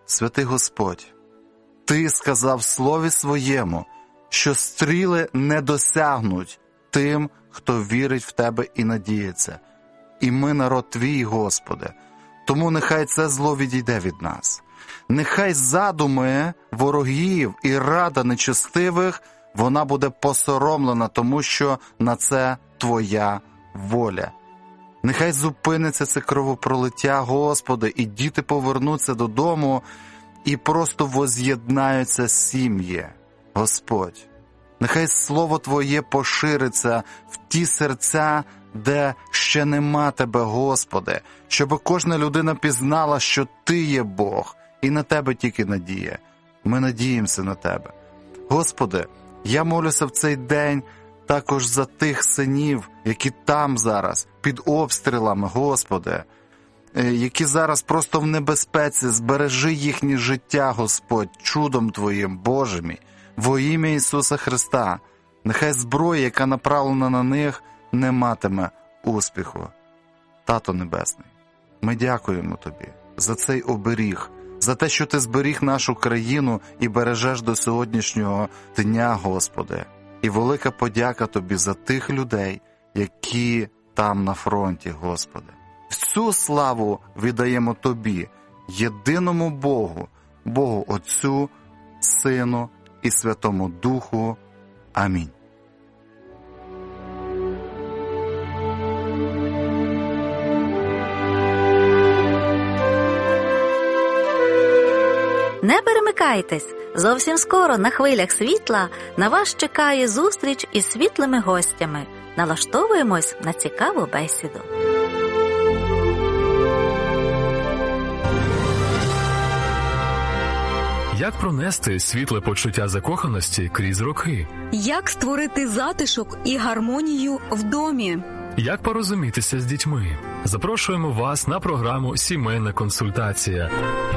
святий Господь, Ти сказав в Слові Своєму, що стріли не досягнуть тим, хто вірить в Тебе і надіється. І ми народ Твій, Господи. Тому нехай це зло відійде від нас. Нехай задуми ворогів і рада нечестивих, вона буде посоромлена, тому що на це Твоя воля. Нехай зупиниться це кровопролиття, Господи, і діти повернуться додому і просто воз'єднаються сім'ї, Господь. Нехай Слово Твоє пошириться в ті серця, де ще нема Тебе, Господи, щоб кожна людина пізнала, що Ти є Бог, і на Тебе тільки надія. Ми надіємося на Тебе. Господи, я молюся в цей день також за тих синів, які там зараз, під обстрілами, Господи, які зараз просто в небезпеці. Збережи їхнє життя, Господь, чудом Твоїм, Боже мій, во ім'я Ісуса Христа. Нехай зброя, яка направлена на них, не матиме успіху. Тато Небесний, ми дякуємо Тобі за цей оберіг, за те, що Ти зберіг нашу країну і бережеш до сьогоднішнього дня, Господи. І велика подяка Тобі за тих людей, які там на фронті, Господи. Всю славу віддаємо Тобі, єдиному Богу, Богу Отцю, Сину і Святому Духу. Амінь. Не перемикайтесь! Зовсім скоро на хвилях світла на вас чекає зустріч із світлими гостями. Налаштовуємось на цікаву бесіду. Як пронести світле почуття закоханості крізь роки? Як створити затишок і гармонію в домі? Як порозумітися з дітьми? Запрошуємо вас на програму «Сімейна консультація».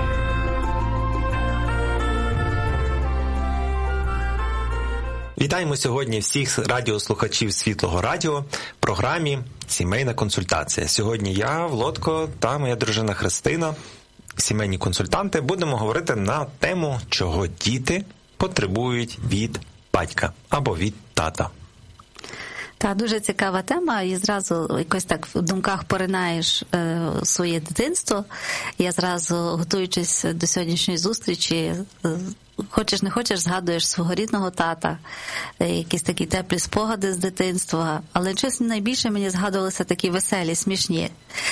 Вітаємо сьогодні всіх радіослухачів Світлого Радіо в програмі «Сімейна консультація». Сьогодні я, Володко, та моя дружина Христина, сімейні консультанти, будемо говорити на тему, чого діти потребують від батька або від тата. Та дуже цікава тема, і зразу якось так в думках поринаєш своє дитинство. Я зразу, готуючись до сьогоднішньої зустрічі, хочеш не хочеш, згадуєш свого рідного тата, якісь такі теплі спогади з дитинства, але щось найбільше мені згадувалися такі веселі, смішні.